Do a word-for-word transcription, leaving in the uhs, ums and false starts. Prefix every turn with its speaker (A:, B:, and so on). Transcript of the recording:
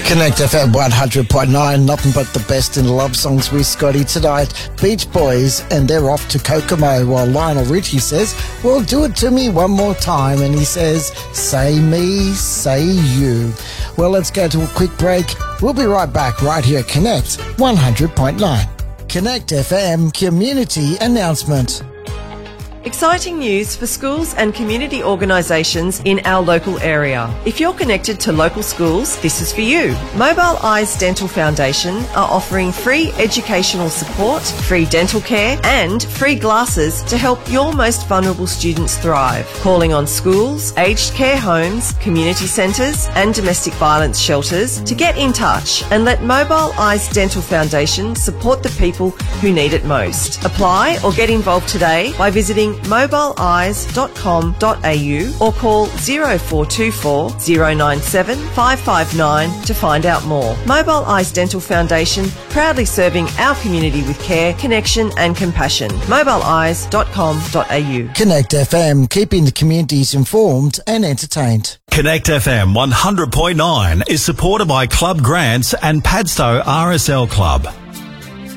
A: Connect F M one hundred point nine, nothing but the best in love songs with Scotty tonight. Beach Boys, and they're off to Kokomo, while Lionel Richie says, well, do it to me one more time. And he says, say me, say you. Well, let's go to a quick break. We'll be right back right here at Connect one hundred point nine. Connect F M Community Announcement.
B: Exciting news for schools and community organisations in our local area. If you're connected to local schools, this is for you. Mobile Eyes Dental Foundation are offering free educational support, free dental care and free glasses to help your most vulnerable students thrive. Calling on schools, aged care homes, community centres and domestic violence shelters to get in touch and let Mobile Eyes Dental Foundation support the people who need it most. Apply or get involved today by visiting mobile eyes dot com dot a u or call zero four two four zero nine seven five five nine to find out more. Mobile Eyes Dental Foundation, proudly serving our community with care, connection and compassion. mobile eyes dot com dot a u.
A: Connect F M, keeping the communities informed and entertained.
C: Connect F M one hundred point nine is supported by Club Grants and Padstow R S L Club.